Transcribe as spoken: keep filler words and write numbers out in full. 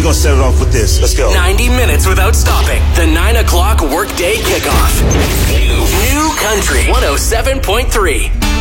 we're going to set it off with this. Let's go. ninety minutes without stopping. The nine o'clock workday kickoff. New, new country. one oh seven point three.